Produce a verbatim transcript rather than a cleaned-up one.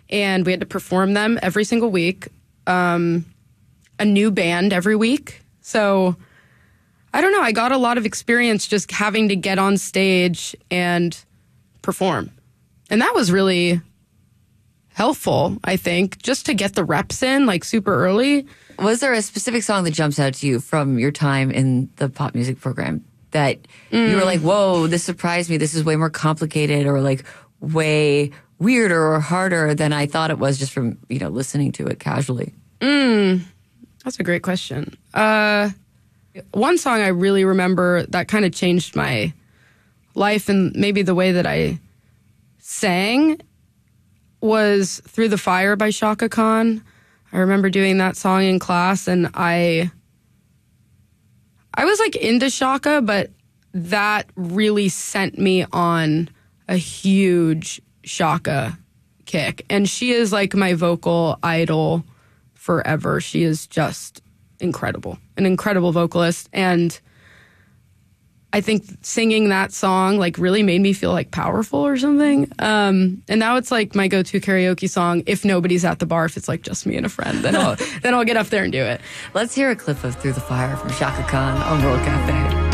and we had to perform them every single week. Um, a new band every week. So I don't know. I got a lot of experience just having to get on stage and perform. And that was really helpful, I think, just to get the reps in like super early. Was there a specific song that jumps out to you from your time in the pop music program that mm. you were like, whoa, this surprised me. This is way more complicated or like way weirder or harder than I thought it was just from, you know, listening to it casually? Mm. That's a great question. Uh, one song I really remember that kind of changed my life and maybe the way that I sang was Through the Fire by Chaka Khan. I remember doing that song in class, and I I was like into Chaka, but that really sent me on a huge Chaka kick. And she is like my vocal idol forever. She is just incredible, an incredible vocalist. And I think singing that song like really made me feel like powerful or something. Um, and now it's like my go-to karaoke song. If nobody's at the bar, if it's like just me and a friend, then I'll then I'll get up there and do it. Let's hear a clip of Through the Fire from Chaka Khan on World Cafe.